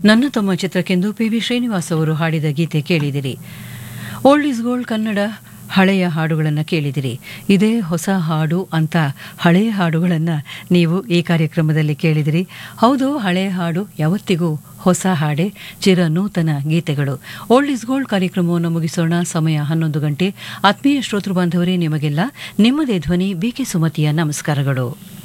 ನನ್ನ ತಮ್ಮ ಚಿತ್ರಕ್ಕೆಂದು ಪಿ.ವಿ. ಶ್ರೀನಿವಾಸ್ ಅವರು ಹಾಡಿದ ಗೀತೆ ಕೇಳಿದಿರಿ. ಓಲ್ಡ್ ಇಸ್ ಗೋಲ್ಡ್ ಕನ್ನಡ ಹಳೆಯ ಹಾಡುಗಳನ್ನು ಕೇಳಿದಿರಿ. ಇದೇ ಹೊಸ ಹಾಡು ಅಂತ ಹಳೆಯ ಹಾಡುಗಳನ್ನು ನೀವು ಈ ಕಾರ್ಯಕ್ರಮದಲ್ಲಿ ಕೇಳಿದಿರಿ. ಹೌದು, ಹಳೆಯ ಹಾಡು ಯಾವತ್ತಿಗೂ ಹೊಸ ಹಾಡೆ, ಚಿರ ನೂತನ ಗೀತೆಗಳು. ಓಲ್ಡ್ ಇಸ್ ಗೋಲ್ಡ್ ಕಾರ್ಯಕ್ರಮವನ್ನು ಮುಗಿಸೋಣ. ಸಮಯ 11 ಗಂಟೆ. ಆತ್ಮೀಯ ಶ್ರೋತೃ ಬಾಂಧವರೇ, ನಿಮಗೆಲ್ಲ ನಿಮ್ಮದೇ ಧ್ವನಿ ಬಿ.ಕೆ. ಸುಮತಿಯ ನಮಸ್ಕಾರಗಳು.